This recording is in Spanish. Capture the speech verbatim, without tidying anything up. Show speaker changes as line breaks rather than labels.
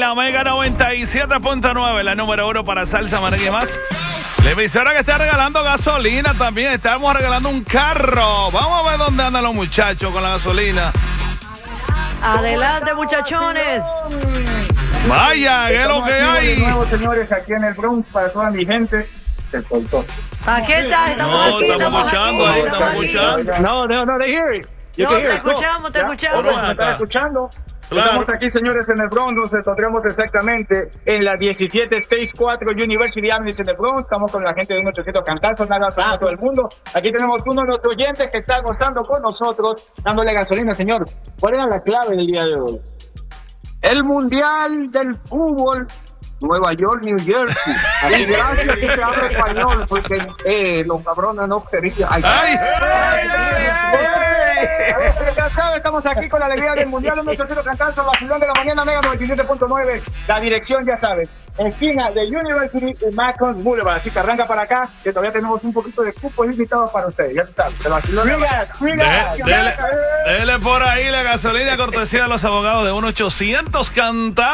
la Mega noventa y siete punto nueve, la número uno para salsa, merengue y más. La emisora que está regalando gasolina también. Estamos regalando un carro. Vamos a ver dónde andan los muchachos con la gasolina.
Adelante, muchachones.
Vaya, ¿qué es lo que hay?
De nuevo, señores, aquí en el Bronx, para toda mi gente, se soltó.
Aquí está, estamos
No,
aquí,
estamos
estamos
escuchando
aquí,
ahí,
estamos
estamos
aquí.
escuchando.
No, no, no, they hear it. You
No,
can
te
hear it.
escuchamos, te
Ya,
escuchamos.
ahora me están escuchando.
Claro.
Estamos aquí, señores, en el Bronx. Nos encontramos exactamente en la diecisiete sesenta y cuatro University Avenue en el Bronx. Estamos con la gente de ochocientos cantazos, nada más a todo el mundo. Aquí tenemos uno de nuestros oyentes que está gozando con nosotros, dándole gasolina, señor. ¿Cuál era la clave del día de hoy? El Mundial del Fútbol, Nueva York, New Jersey. Y gracias que se habla español, porque eh, los cabrones no querían. Ay,
¡Ay! ¡Ay, ay, ay!
Ya sabes, estamos aquí con la alegría del Mundial, un ochocientos cantanzas, vacilón de la mañana, Mega noventa y siete punto nueve. La dirección, ya sabes, esquina de University y Macon Boulevard. Así que arranca para acá, que todavía tenemos un poquito de cupos limitados para ustedes. Ya tú sabes, el vacilón.
De- dele, dele por ahí la gasolina cortesía de los abogados de un ochocientos cantar.